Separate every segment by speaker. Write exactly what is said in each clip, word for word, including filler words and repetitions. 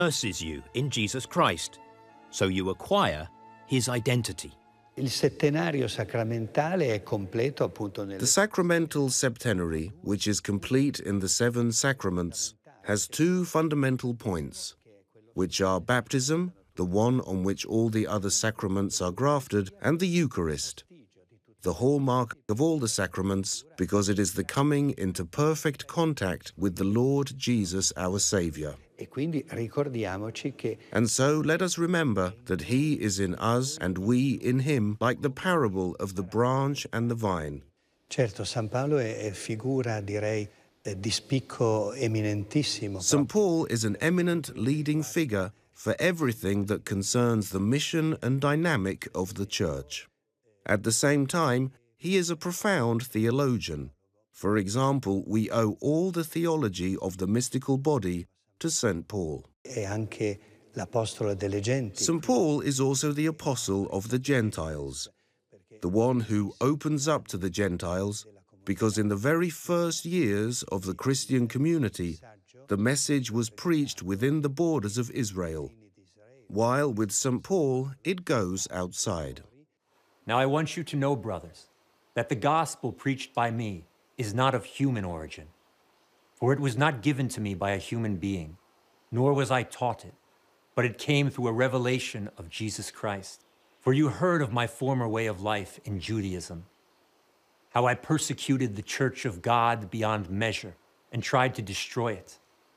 Speaker 1: immerses you in Jesus Christ, so you acquire his identity.
Speaker 2: Il settenario sacramentale è completo appunto nel...
Speaker 3: The sacramental septenary, which is complete in the seven sacraments, has two fundamental points, which are baptism, the one on which all the other sacraments are grafted, and the Eucharist, the hallmark of all the sacraments, because it is the coming into perfect contact with the Lord Jesus, our Saviour.
Speaker 2: E quindi ricordiamoci che...
Speaker 3: And so let us remember that he is in us and we in him, like the parable of the branch and the vine.
Speaker 2: Certo, San Paolo è, è figura, direi, di spicco eminentissimo.
Speaker 3: Saint Paul is an eminent leading figure for everything that concerns the mission and dynamic of the Church. At the same time, he is a profound theologian. For example, we owe all the theology of the mystical body to Saint Paul.
Speaker 2: È anche l'apostolo delle genti.
Speaker 3: Saint Paul is also the apostle of the Gentiles, the one who opens up to the Gentiles, because in the very first years of the Christian community, the message was preached within the borders of Israel, while with Saint Paul it goes outside.
Speaker 4: Now I want you to know, brothers, that the gospel preached by me is not of human origin. For it was not given to me by a human being, nor was I taught it, but it came through a revelation of Jesus Christ. For you heard of my former way of life in Judaism, how I persecuted the church of God beyond measure and tried to destroy it,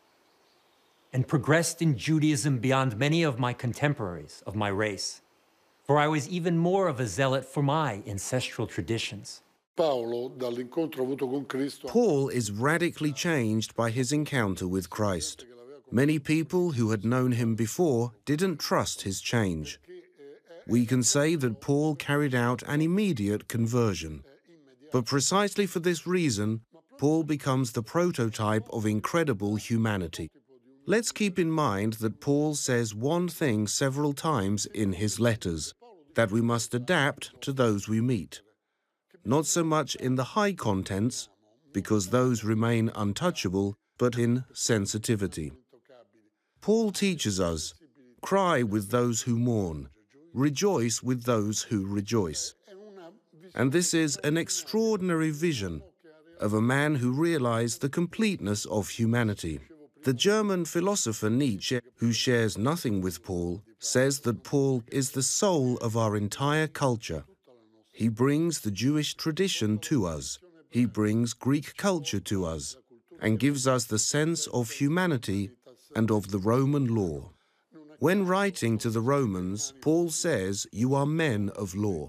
Speaker 4: and progressed in Judaism beyond many of my contemporaries of my race, for I was even more of a zealot for my ancestral traditions.
Speaker 5: Paolo, dall'incontro avuto con Cristo,
Speaker 3: Paul is radically changed by his encounter with Christ. Many people who had known him before didn't trust his change. We can say that Paul carried out an immediate conversion. But precisely for this reason, Paul becomes the prototype of incredible humanity. Let's keep in mind that Paul says one thing several times in his letters, that we must adapt to those we meet. Not so much in the high contents, because those remain untouchable, but in sensitivity. Paul teaches us, cry with those who mourn, rejoice with those who rejoice. And this is an extraordinary vision of a man who realized the completeness of humanity. The German philosopher Nietzsche, who shares nothing with Paul, says that Paul is the soul of our entire culture. He brings the Jewish tradition to us. He brings Greek culture to us and gives us the sense of humanity and of the Roman law. When writing to the Romans, Paul says, "You are men of law."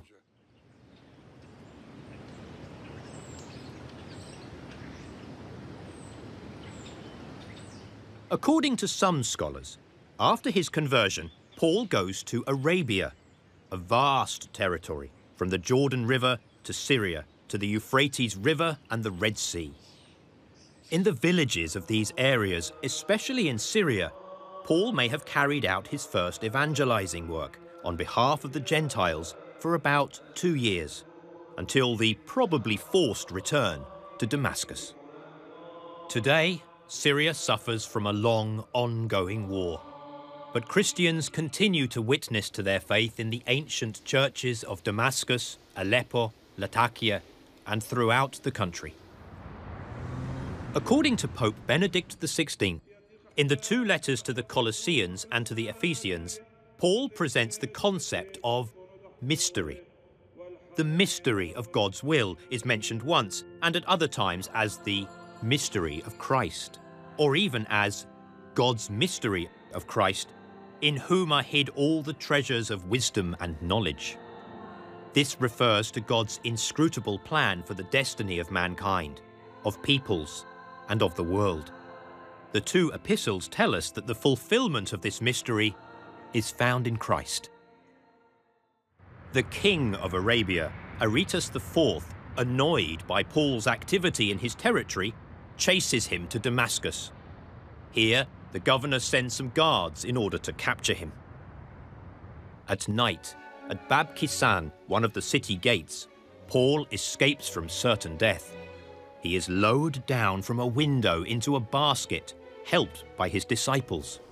Speaker 1: According to some scholars, after his conversion, Paul goes to Arabia, a vast territory, from the Jordan River to Syria, to the Euphrates River and the Red Sea. In the villages of these areas, especially in Syria, Paul may have carried out his first evangelizing work on behalf of the Gentiles for about two years, until the probably forced return to Damascus. Today, Syria suffers from a long, ongoing war. But Christians continue to witness to their faith in the ancient churches of Damascus, Aleppo, Latakia, and throughout the country. According to Pope Benedict the sixteenth, in the two letters to the Colossians and to the Ephesians, Paul presents the concept of mystery. The mystery of God's will is mentioned once, and at other times as the mystery of Christ, or even as God's mystery of Christ, in whom are hid all the treasures of wisdom and knowledge. This refers to God's inscrutable plan for the destiny of mankind, of peoples, and of the world. The two epistles tell us that the fulfillment of this mystery is found in Christ. The king of Arabia, Aretas the fourth, annoyed by Paul's activity in his territory, chases him to Damascus. Here, the governor sends some guards in order to capture him. At night, at Bab Kisan, one of the city gates, Paul escapes from certain death. He is lowered down from a window into a basket, helped by his disciples.